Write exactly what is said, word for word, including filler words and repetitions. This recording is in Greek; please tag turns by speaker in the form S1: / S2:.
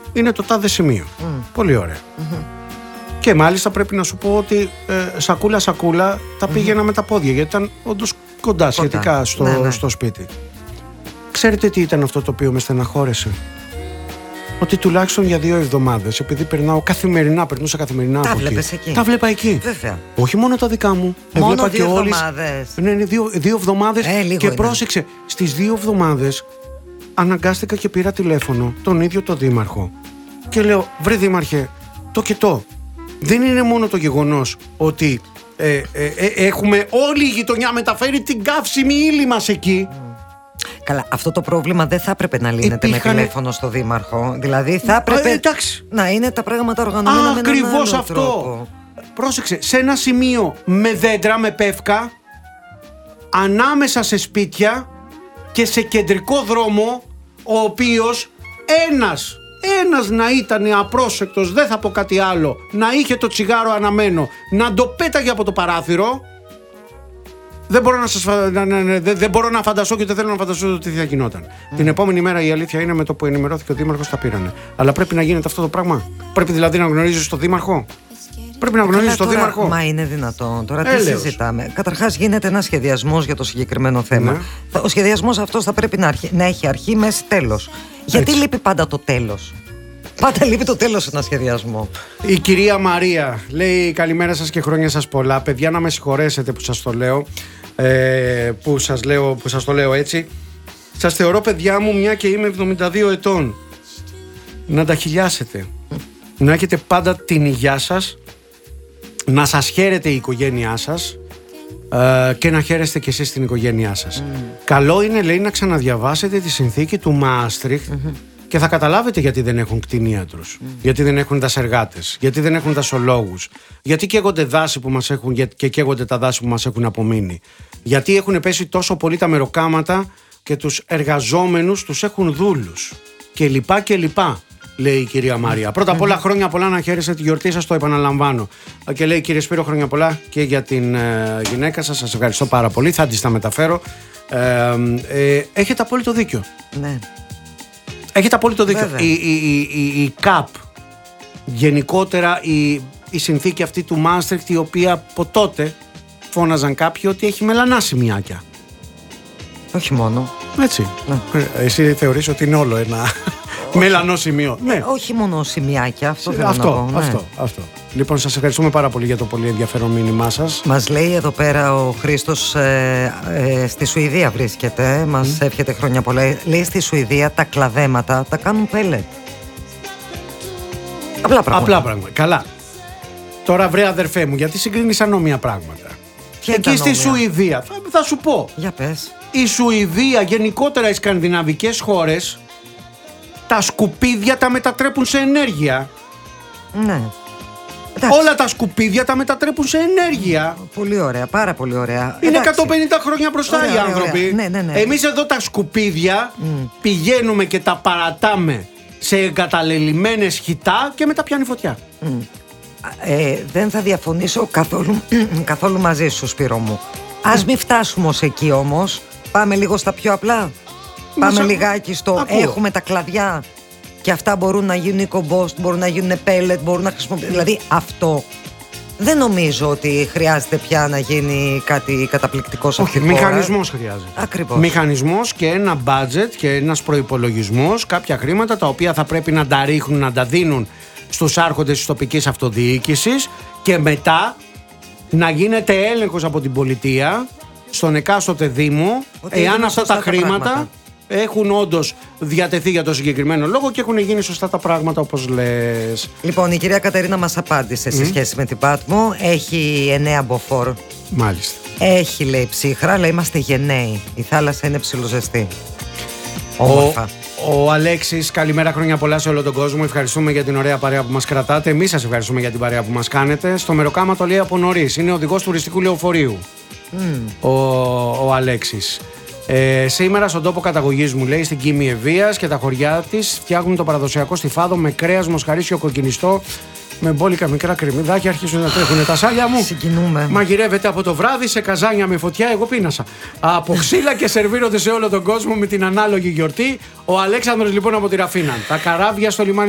S1: είναι το τάδε σημείο. Mm. Πολύ ωραία. Mm-hmm. Και μάλιστα πρέπει να σου πω ότι ε, σακούλα σακούλα τα πήγαινα mm-hmm. με τα πόδια, γιατί ήταν όντως κοντά σχετικά στο, ναι, ναι. στο σπίτι. Ξέρετε τι ήταν αυτό το οποίο με στεναχώρεσε? Ότι τουλάχιστον για δύο εβδομάδες, επειδή περνάω καθημερινά, περνούσα καθημερινά
S2: τα
S1: από εκεί,
S2: εκεί.
S1: Τα βλέπα εκεί.
S2: Βέβαια.
S1: Όχι μόνο τα δικά μου.
S2: Μόνο
S1: έβλεπα
S2: δύο
S1: και
S2: εβδομάδες.
S1: Ναι, ναι, δύο, δύο εβδομάδες.
S2: Ε,
S1: και
S2: είναι.
S1: πρόσεξε, στις δύο εβδομάδες αναγκάστηκα και πήρα τηλέφωνο τον ίδιο τον δήμαρχο. Και λέω, βρε δήμαρχε, το και το. Δεν είναι μόνο το γεγονός ότι ε, ε, ε, έχουμε όλη η γειτονιά μεταφέρει την καύσιμη ύλη μας εκεί.
S2: Καλά, αυτό το πρόβλημα δεν θα έπρεπε να λύνεται Υπήρχαν... με τηλέφωνο στο δήμαρχο. Δηλαδή θα έπρεπε
S1: ε,
S2: να είναι τα πράγματα οργανωμένα
S1: Α,
S2: με έναν
S1: ακριβώς
S2: άλλο
S1: αυτό.
S2: τρόπο.
S1: Πρόσεξε, σε ένα σημείο με δέντρα, με πεύκα, ανάμεσα σε σπίτια και σε κεντρικό δρόμο, ο οποίος ένας, ένας να ήταν απρόσεκτος, δεν θα πω κάτι άλλο, να είχε το τσιγάρο αναμένο, να το πέταγε από το παράθυρο. Δεν μπορώ να, σας, να, να, να, δεν μπορώ να φανταστώ και δεν θέλω να φανταστώ τι θα γινόταν. Mm. Την επόμενη μέρα η αλήθεια είναι με το που ενημερώθηκε ο δήμαρχος τα πήρανε. Αλλά πρέπει να γίνεται αυτό το πράγμα. Πρέπει δηλαδή να γνωρίζεις τον δήμαρχο. Πρέπει να γνωρίζεις τον δήμαρχο.
S2: Μα είναι δυνατόν. Τώρα τι Έλεος. συζητάμε? Καταρχάς γίνεται ένας σχεδιασμός για το συγκεκριμένο θέμα. Ναι. Ο σχεδιασμός αυτός θα πρέπει να, αρχι... να έχει αρχή, μέση, τέλος. Γιατί λείπει πάντα το τέλος? Πάντα λείπει το τέλος σε ένα σχεδιασμό.
S1: Η κυρία Μαρία λέει καλημέρα σας και χρόνια σας πολλά. Παιδιά, να με συγχωρέσετε που σας το λέω. Ε, που, σας λέω, που σας το λέω έτσι. Σας θεωρώ παιδιά μου, μια και είμαι εβδομήντα δύο ετών. Να τα χιλιάσετε. Να έχετε πάντα την υγειά σας. Να σας χαίρεται η οικογένειά σας. Ε, και να χαίρεστε κι εσείς την οικογένειά σας. Mm. Καλό είναι, λέει, να ξαναδιαβάσετε τη συνθήκη του Μάστριχτ. Mm-hmm. Και θα καταλάβετε γιατί δεν έχουν κτηνίατρους, mm. γιατί δεν έχουν δασεργάτες, γιατί δεν έχουν δασολόγους, γιατί καίγονται δάση που μας έχουν και καίγονται τα δάση που μας έχουν απομείνει, γιατί έχουν πέσει τόσο πολύ τα μεροκάματα και τους εργαζόμενους τους έχουν δούλους και λοιπά και λοιπά, λέει η κυρία Μαρία. Πρώτα απ' όλα χρόνια πολλά, να χαίρεστε τη γιορτή σας, το επαναλαμβάνω. Και λέει κύριε Σπύρο, χρόνια πολλά και για την ε, γυναίκα σας, σας ευχαριστώ πάρα πολύ, θα της τα μεταφέρω. Ε, ε, έχετε απόλυτο δίκιο.
S2: Ναι.
S1: Έχετε απόλυτο δίκιο. Η, η, η, η ΚΑΠ, γενικότερα η, η συνθήκη αυτή του Μάστριχτ, η οποία από τότε φώναζαν κάποιοι ότι έχει μελανά σημειάκια.
S2: Όχι μόνο.
S1: Έτσι.
S2: Ναι.
S1: Εσύ θεωρείς ότι είναι όλο ένα μελανό σημείο. Ναι.
S2: Όχι μόνο σημειάκια, αυτό θέλω
S1: αυτό,
S2: να πω.
S1: Αυτό,
S2: ναι.
S1: αυτό. Λοιπόν, σας ευχαριστούμε πάρα πολύ για το πολύ ενδιαφέρον μήνυμά σας.
S2: Μας λέει εδώ πέρα ο Χρήστος, ε, ε, στη Σουηδία βρίσκεται, μας mm. εύχεται χρόνια πολλά. Λέει στη Σουηδία τα κλαδέματα τα κάνουν πέλετ. Απλά πράγματα.
S1: Απλά πράγματα. Καλά. Τώρα βρε αδερφέ μου, γιατί συγκρίνεις ανώμια πράγματα.
S2: Ποια
S1: Εκεί στη Σουηδία, θα, θα σου πω.
S2: Για πες.
S1: Η Σουηδία, γενικότερα οι σκανδιναβικές χώρες, τα σκουπίδια τα μετατρέπουν σε ενέργεια.
S2: Ναι. Εντάξει.
S1: Όλα τα σκουπίδια τα μετατρέπουν σε ενέργεια.
S2: Πολύ ωραία, πάρα πολύ ωραία.
S1: Είναι
S2: Εντάξει.
S1: εκατόν πενήντα χρόνια μπροστά ωραία, οι ωραία, άνθρωποι.
S2: Ωραία. Ναι, ναι, ναι.
S1: Εμείς εδώ τα σκουπίδια mm. πηγαίνουμε και τα παρατάμε σε εγκαταλελειμμένες χιτά και μετά πιάνει φωτιά.
S2: Mm. Ε, δεν θα διαφωνήσω καθόλου, καθόλου μαζί σου, Σπύρο μου. Ας μην φτάσουμε ως εκεί όμως. Πάμε λίγο στα πιο απλά. Πάμε Μασα... λιγάκι στο Ακούω. Έχουμε τα κλαδιά και αυτά μπορούν να γίνουν compost, μπορούν να γίνουν pellet, μπορούν να χρησιμοποιηθούν. Δηλαδή αυτό δεν νομίζω ότι χρειάζεται πια να γίνει κάτι καταπληκτικό σε αυτή τη χώρα.
S1: Μηχανισμός χρειάζεται.
S2: Ακριβώς.
S1: Μηχανισμός και ένα budget και ένας προϋπολογισμός, κάποια χρήματα τα οποία θα πρέπει να τα ρίχνουν, να τα δίνουν στους άρχοντες της τοπικής αυτοδιοίκησης και μετά να γίνεται έλεγχος από την πολιτεία στον εκάστοτε δήμο, ότι εάν αυτά τα χρήματα πράγματα. έχουν όντως διατεθεί για το συγκεκριμένο λόγο και έχουν γίνει σωστά τα πράγματα όπως λες.
S2: Λοιπόν, η κυρία Κατερίνα μας απάντησε mm. σε σχέση με την Πάτμο. Έχει εννέα μποφόρ.
S1: Μάλιστα.
S2: Έχει, λέει, ψύχρα, αλλά είμαστε γενναίοι. Η θάλασσα είναι ψιλοζεστή. Όμορφα.
S1: Ο, ο Αλέξης, καλημέρα, χρόνια πολλά σε όλο τον κόσμο. Ευχαριστούμε για την ωραία παρέα που μας κρατάτε. Εμείς σας ευχαριστούμε για την παρέα που μας κάνετε. Στο Μεροκάματο λέει από νωρίς. Είναι οδηγός τουριστικού λεωφορείου. Mm. Ο, ο Αλέξης. Ε, σήμερα στον τόπο καταγωγής μου, λέει, στην Κίμη Ευβοίας και τα χωριά της φτιάχνουν το παραδοσιακό στιφάδο με κρέας, μοσχαρίσιο, κοκκινιστό, με μπόλικα μικρά κρεμμυδάκια. Αρχίζουν να τρέχουν τα σάλια μου.
S2: Συγκινούμε.
S1: Μαγειρεύεται από το βράδυ σε καζάνια με φωτιά. Εγώ πίνασα. Από ξύλα και σερβίρονται σε όλο τον κόσμο με την ανάλογη γιορτή. Ο Αλέξανδρος λοιπόν από τη Ραφίνα. Τα καράβια στο λιμάνι